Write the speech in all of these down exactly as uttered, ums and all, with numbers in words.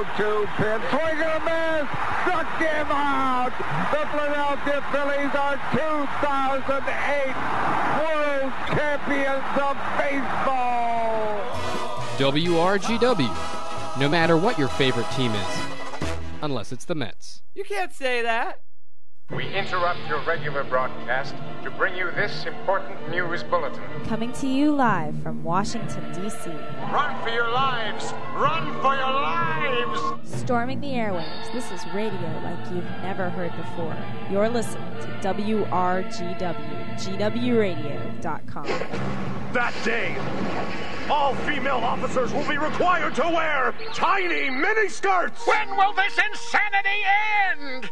oh two pin. Swing and a miss. Struck him out. The Philadelphia Phillies are two thousand eight World Champions of Baseball. W R G W. No matter what your favorite team is. Unless it's the Mets. You can't say that. We interrupt your regular broadcast to bring you this important news bulletin. Coming to you live from Washington, D C Run for your lives! Run for your lives! Storming the airwaves, this is radio like you've never heard before. You're listening to W R G W, G W radio dot com. That day, all female officers will be required to wear tiny miniskirts! When will this insanity end?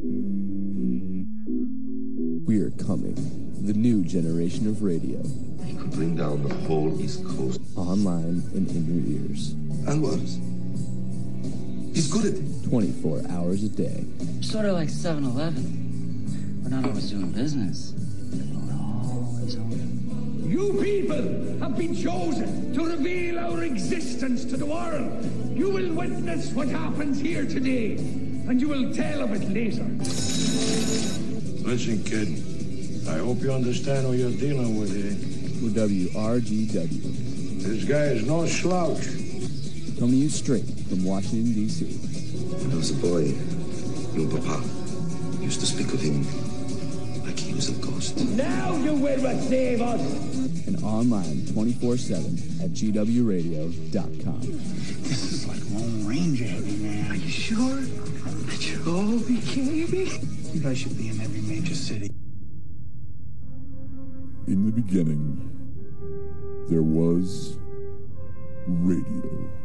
We are coming. The new generation of radio. He could bring down the whole East Coast. Online and in your ears. And worse. He's good at it. twenty-four hours a day. Sort of like seven eleven. We're not always doing business, but we're always open. You people have been chosen to reveal our existence to the world. You will witness what happens here today, and you will tell of it later. Listen, kid, I hope you understand what you're dealing with here. With W R G W. This guy is no slouch. Coming to you straight from Washington, D C When I was a boy, your papa used to speak of him like he was a ghost. Now you will receive us! And online twenty-four seven at G W radio dot com. This is like Lone Ranger heavy, man. Are you sure that you'll all be K B? You guys should be in every major city. In the beginning, there was radio.